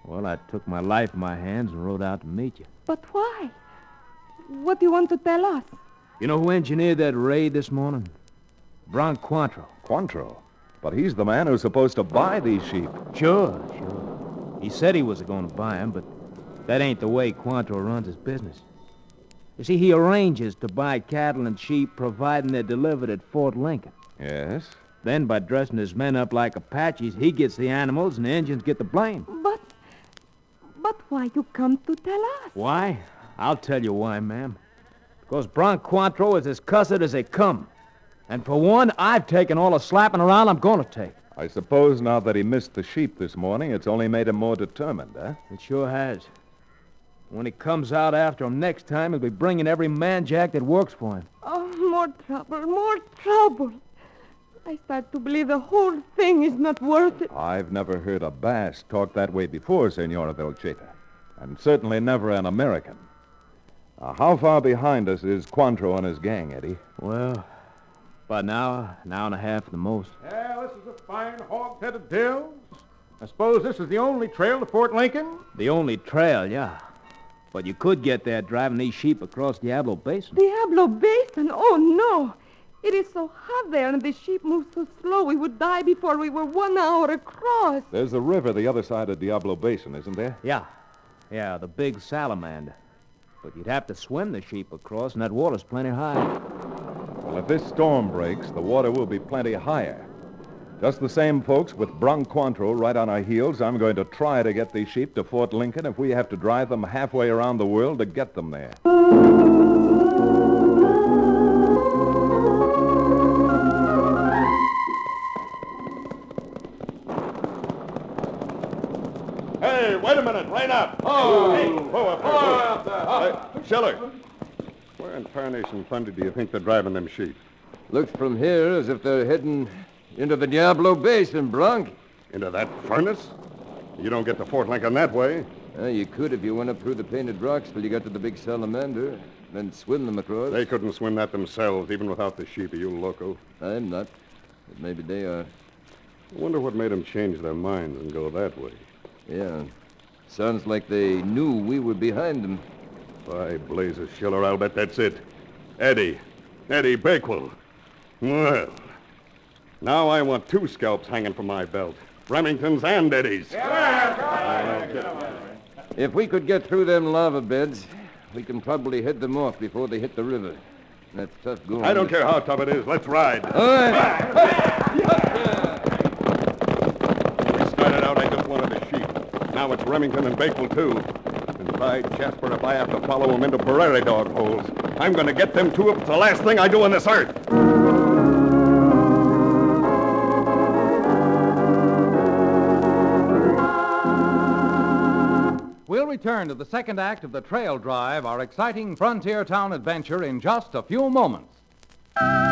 Well, I took my life in my hands and rode out to meet you. But why? What do you want to tell us? You know who engineered that raid this morning? Bronk Quantrill. Quantrill? But he's the man who's supposed to buy these sheep. Sure. He said he was going to buy them, but that ain't the way Quantrill runs his business. You see, he arranges to buy cattle and sheep providing they're delivered at Fort Lincoln. Yes? Then, by dressing his men up like Apaches, he gets the animals and the Indians get the blame. But why you come to tell us? Why? I'll tell you why, ma'am. Because Bronk Quantrill is as cussed as they come. And for one, I've taken all the slapping around I'm going to take. I suppose now that he missed the sheep this morning, it's only made him more determined, huh? It sure has. When he comes out after him next time, he'll be bringing every man-jack that works for him. Oh, more trouble. I start to believe the whole thing is not worth it. I've never heard a Bass talk that way before, Senora Velcheta. And certainly never an American. How far behind us is Quantrill and his gang, Eddie? Well, about an hour and a half at the most. Yeah, this is a fine hog-headed Dills. I suppose this is the only trail to Fort Lincoln? The only trail, yeah. But you could get there driving these sheep across Diablo Basin. Diablo Basin? Oh, no. It is so hot there, and the sheep move so slow we would die before we were 1 hour across. There's a river the other side of Diablo Basin, isn't there? Yeah, the big Salamander. But you'd have to swim the sheep across, and that water's plenty high. Well, if this storm breaks, the water will be plenty higher. Just the same, folks, with Bronk Quantrill right on our heels, I'm going to try to get these sheep to Fort Lincoln if we have to drive them halfway around the world to get them there. Hey, wait a minute. Rein up. Oh, hey, whoa up there. Schiller, where in tarnation thunder do you think they're driving them sheep? Looks from here as if they're heading into the Diablo Basin, Bronk. Into that furnace? You don't get to Fort Lincoln that way. You could if you went up through the Painted Rocks till you got to the big Salamander, then swim them across. They couldn't swim that themselves, even without the sheep, are you loco? I'm not, but maybe they are. I wonder what made them change their minds and go that way. Yeah. Sounds like they knew we were behind them. By blazes, Schiller, I'll bet that's it. Eddie Bakewell. Well, now I want 2 scalps hanging from my belt. Remington's and Eddie's. If we could get through them lava beds, we can probably head them off before they hit the river. That's tough going. I don't care how tough it is. Let's ride. All right. We started out, I just wanted a sheep. Now it's Remington and Bakewell, too. And by Jasper, if I have to follow them into prairie dog holes, I'm going to get them two if it's the last thing I do on this earth. We'll return to the second act of The Trail Drive, our exciting frontier town adventure, in just a few moments.